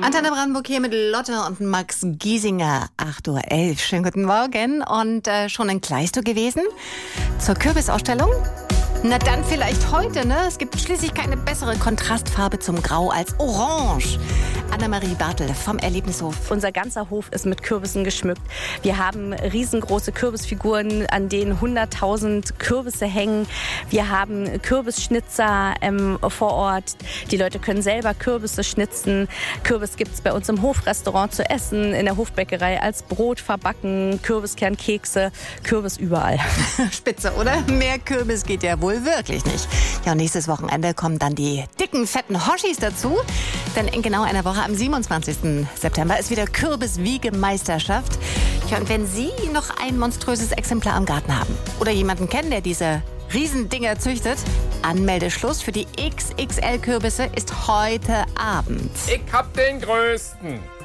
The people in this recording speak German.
Antenne Brandenburg hier mit Lotte und Max Giesinger. 8:11 Uhr. Schönen guten Morgen. Und schon in Kleistow gewesen? Zur Kürbisausstellung? Na dann vielleicht heute, ne? Es gibt schließlich keine bessere Kontrastfarbe zum Grau als Orange. Annemarie Bartel vom Erlebnishof. Unser ganzer Hof ist mit Kürbissen geschmückt. Wir haben riesengroße Kürbisfiguren, an denen 100.000 Kürbisse hängen. Wir haben Kürbisschnitzer vor Ort. Die Leute können selber Kürbisse schnitzen. Kürbis gibt es bei uns im Hofrestaurant zu essen, in der Hofbäckerei als Brot verbacken, Kürbiskernkekse, Kürbis überall. Spitze, oder? Mehr Kürbis geht ja wohl wirklich nicht. Ja, und nächstes Wochenende kommen dann die dicken, fetten Hoschis dazu. Denn in genau einer Woche, am 27. September, ist wieder Kürbiswiegemeisterschaft. Ja, und wenn Sie noch ein monströses Exemplar im Garten haben oder jemanden kennen, der diese Riesendinger züchtet, Anmeldeschluss für die XXL-Kürbisse ist heute Abend. Ich hab den größten.